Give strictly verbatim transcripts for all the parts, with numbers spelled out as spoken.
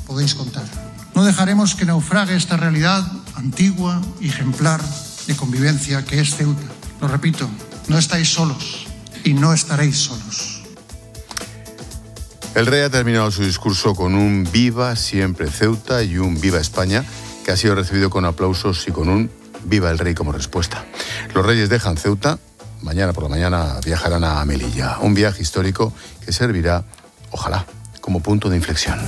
podéis contar. No dejaremos que naufrague esta realidad antigua y ejemplar de convivencia que es Ceuta. Lo repito, no estáis solos y no estaréis solos. El rey ha terminado su discurso con un viva siempre Ceuta y un viva España, que ha sido recibido con aplausos y con un viva el rey como respuesta. Los reyes dejan Ceuta, mañana por la mañana viajarán a Melilla, un viaje histórico que servirá, ojalá, como punto de inflexión.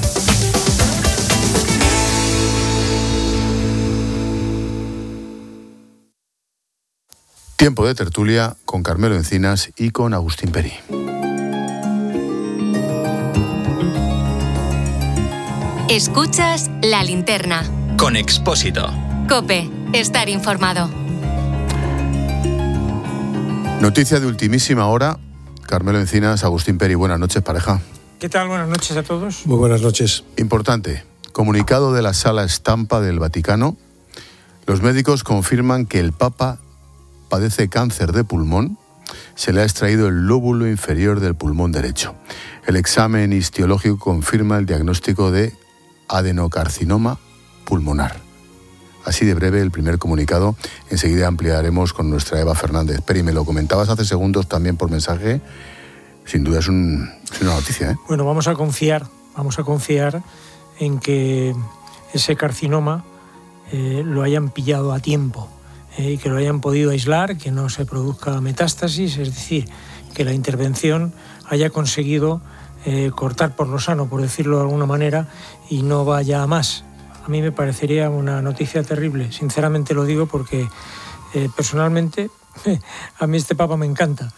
Tiempo de tertulia con Carmelo Encinas y con Agustín Perí. Escuchas La Linterna. Con Expósito. COPE. Estar informado. Noticia de ultimísima hora. Carmelo Encinas, Agustín Perí. Buenas noches, pareja. ¿Qué tal? Buenas noches a todos. Muy buenas noches. Importante. Comunicado de la Sala Estampa del Vaticano. Los médicos confirman que el Papa padece cáncer de pulmón. Se le ha extraído el lóbulo inferior del pulmón derecho. El examen histológico confirma el diagnóstico de adenocarcinoma pulmonar. Así de breve el primer comunicado. Enseguida ampliaremos con nuestra Eva Fernández. Peri, me lo comentabas hace segundos también por mensaje. Sin duda es, un, es una noticia, ¿eh? Bueno, vamos a confiar, vamos a confiar en que ese carcinoma eh, lo hayan pillado a tiempo. Eh, y que lo hayan podido aislar, que no se produzca metástasis, es decir, que la intervención haya conseguido eh, cortar por lo sano, por decirlo de alguna manera, y no vaya a más. A mí me parecería una noticia terrible, sinceramente lo digo, porque eh, personalmente a mí este Papa me encanta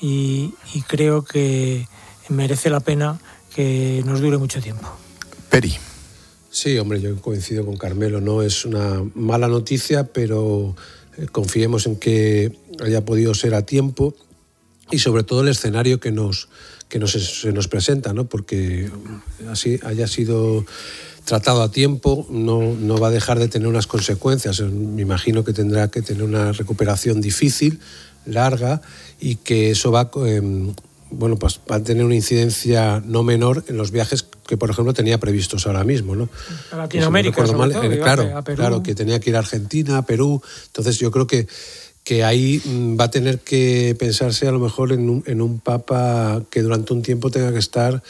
y, y creo que merece la pena que nos dure mucho tiempo. Peri. Sí, hombre, yo coincido con Carmelo, no es una mala noticia, pero confiemos en que haya podido ser a tiempo y sobre todo el escenario que nos, que nos, se nos presenta, ¿no? Porque así haya sido tratado a tiempo, no, no va a dejar de tener unas consecuencias. Me imagino que tendrá que tener una recuperación difícil, larga, y que eso va... Eh, bueno, pues va a tener una incidencia no menor en los viajes que, por ejemplo, tenía previstos ahora mismo, ¿no? A Latinoamérica, si no mal, todo, eh, claro, a Perú. claro, que tenía que ir a Argentina, a Perú. Entonces yo creo que, que ahí va a tener que pensarse a lo mejor en un, en un papa que durante un tiempo tenga que estar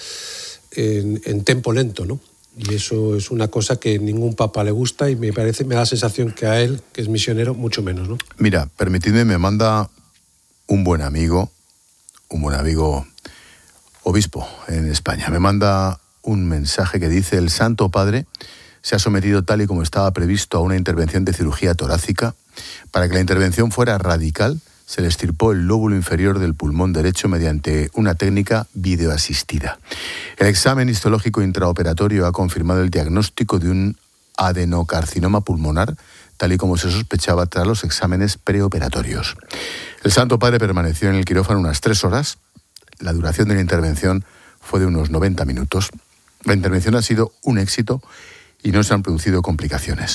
en, en tempo lento, ¿no? Y eso es una cosa que ningún papa le gusta y me parece, me da la sensación que a él, que es misionero, mucho menos, ¿no? Mira, permitidme, me manda un buen amigo, un buen amigo obispo en España. Me manda un mensaje que dice: el Santo Padre se ha sometido tal y como estaba previsto a una intervención de cirugía torácica. Para que la intervención fuera radical, se le extirpó el lóbulo inferior del pulmón derecho mediante una técnica videoasistida. El examen histológico intraoperatorio ha confirmado el diagnóstico de un adenocarcinoma pulmonar, tal y como se sospechaba tras los exámenes preoperatorios. El Santo Padre permaneció en el quirófano unas tres horas. La duración de la intervención fue de unos noventa minutos. La intervención ha sido un éxito y no se han producido complicaciones.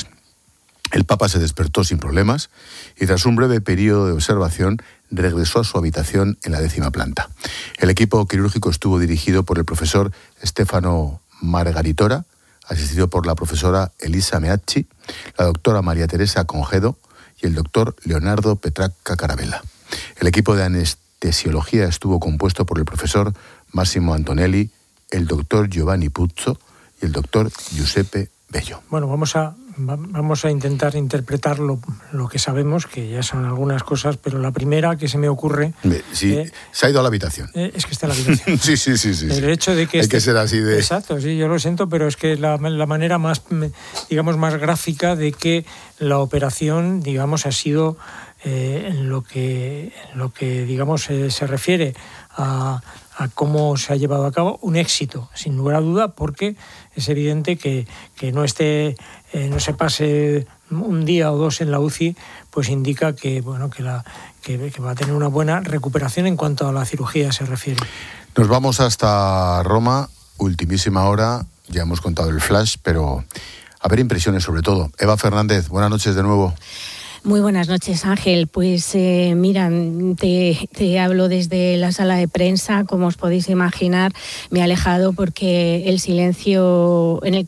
El Papa se despertó sin problemas y tras un breve periodo de observación regresó a su habitación en la décima planta. El equipo quirúrgico estuvo dirigido por el profesor Stefano Margaritora, asistido por la profesora Elisa Meacci, la doctora María Teresa Conjedo y el doctor Leonardo Petracca Carabella. El equipo de anestesiología estuvo compuesto por el profesor Massimo Antonelli, el doctor Giovanni Puzzo y el doctor Giuseppe Bello. Bueno, vamos a, vamos a intentar interpretar lo, lo que sabemos, que ya son algunas cosas, pero la primera que se me ocurre... Sí, eh, se ha ido a la habitación. Eh, es que está en la habitación. sí, sí, sí, sí. El hecho de que... Hay este, que ser así de... Exacto, sí, yo lo siento, pero es que la, la manera más, digamos, más gráfica de que la operación, digamos, ha sido... Eh, en lo que, en lo que digamos, eh, se refiere a, a cómo se ha llevado a cabo, un éxito, sin lugar a duda, porque es evidente que, que no esté, eh, no se pase un día o dos en la U C I, pues indica que, bueno, que, la, que, que va a tener una buena recuperación en cuanto a la cirugía se refiere. Nos vamos hasta Roma, ultimísima hora, ya hemos contado el flash, pero a ver impresiones sobre todo. Eva Fernández, buenas noches de nuevo. Muy buenas noches, Ángel. Pues eh, mira, te, te hablo desde la sala de prensa. Como os podéis imaginar, me he alejado porque el silencio en el